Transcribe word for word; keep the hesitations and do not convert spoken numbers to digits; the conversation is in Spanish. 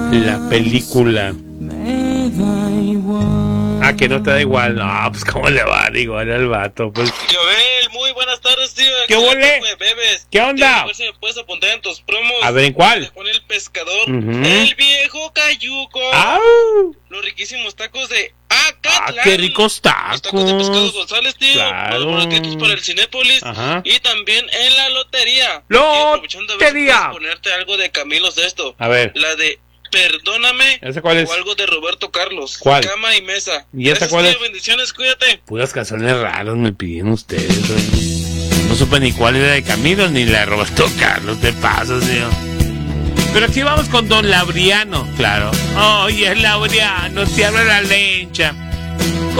La película. Ah, que no te da igual. No, pues cómo le va a dar igual al vato. Pues. Joel, muy buenas tardes, tío. ¿Qué huele? ¿Qué onda? Tío, me puedes apuntar en tus promos. A ver, ¿en cuál? Con el pescador. Uh-huh. El viejo cayuco. ¡Au! Los riquísimos tacos de Acatlán. ¡Ah, qué ricos tacos! Los tacos de pescado González, tío. Claro. Los boletos para el Cinépolis. Ajá. Y también en la lotería. ¡Lotería! Tío, ponerte algo de Camilo Sesto. A ver. La de Perdóname. ¿Esa cuál es? O algo de Roberto Carlos. ¿Cuál? Cama y mesa. ¿Y esa Gracias, cuál tío, es? Bendiciones, cuídate. Puras canciones raras me pidieron ustedes, güey. No supe ni cuál era de Camilo ni la de Roberto Carlos. Te pasas, tío. Pero aquí vamos con Don Laureano, claro. Oye, Laureano, te habla la lencha.